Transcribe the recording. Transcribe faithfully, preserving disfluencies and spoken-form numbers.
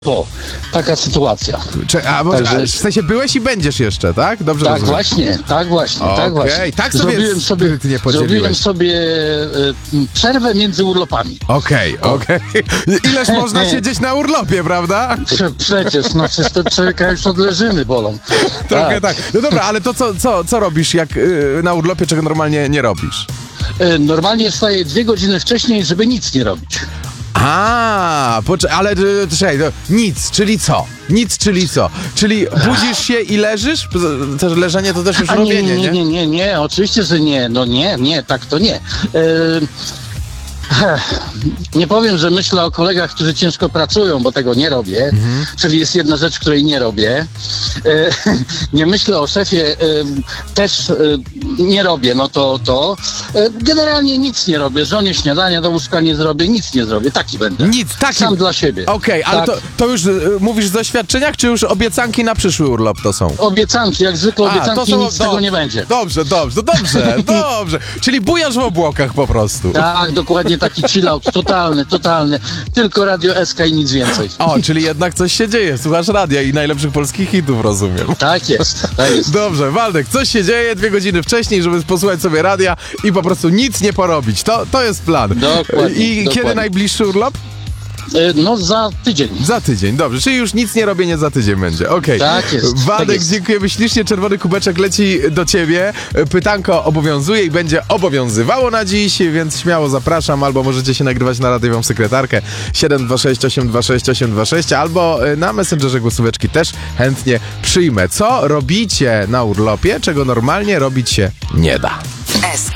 Po, taka sytuacja. Cze- a, bo, Także- a, w sensie byłeś i będziesz jeszcze, tak? Dobrze Tak rozumiem. właśnie, tak właśnie, Okej, tak właśnie. tak sobie zrobiłem sobie, sprytnie podzieliłeś. zrobiłem sobie e, przerwę między urlopami. Okej, okej. Ileż można siedzieć na urlopie, prawda? Prze, przecież, no przecież te człowieka już odleżyny bolą. Trochę tak. No dobra, ale to co, co, co robisz jak y, na urlopie, czego normalnie nie robisz? E, Normalnie wstaję dwie godziny wcześniej, żeby nic nie robić. A, poczekaj, ale y, czekaj, to nic, czyli co? Nic, czyli co? Czyli budzisz się i leżysz? Też leżenie to też już A nie, robienie, nie, nie, nie, nie, nie, oczywiście, że nie, no nie, nie, tak to nie. E, Nie powiem, że myślę o kolegach, którzy ciężko pracują, bo tego nie robię. Mhm. Czyli jest jedna rzecz, której nie robię. E, nie myślę o szefie, e, też e, nie robię, no to to. E, generalnie nic nie robię. Żonie śniadania do łóżka nie zrobię, nic nie zrobię. Taki będę. Nic, taki... Sam dla siebie. Okej, ale Tak. to, to już y, mówisz w doświadczeniach, czy już obiecanki na przyszły urlop to są? Obiecanki, jak zwykle A, obiecanki, nic z tego nie będzie. Dobrze, dobrze, dobrze, dobrze. Czyli bujasz w obłokach po prostu. Tak, dokładnie taki chillout, totalny, totalny. Tylko Radio S K i nic więcej. O, czyli jednak coś się dzieje. Słuchasz radia i najlepszych polskich hitów, rozumiem. Tak jest, tak jest. Dobrze, Waldek, coś się dzieje dwie godziny wcześniej, żeby posłuchać sobie radia i po prostu nic nie porobić. To, to jest plan. Dokładnie, I kiedy dokładnie. najbliższy urlop? E, No za tydzień. Za tydzień, dobrze. Czyli już nic nie robienie za tydzień będzie. Okej. Tak jest, Waldek, tak jest. dziękujemy ślicznie. Czerwony kubeczek leci do ciebie. Pytanko obowiązuje i będzie obowiązywało na dziś, więc śmiało zapraszam. Albo możecie się nagrywać na radiową sekretarkę siedem dwa sześć osiem dwa sześć osiem dwa sześć, albo na Messengerze głosóweczki też chętnie przyjmę. Co robicie na urlopie, czego normalnie robić się nie da?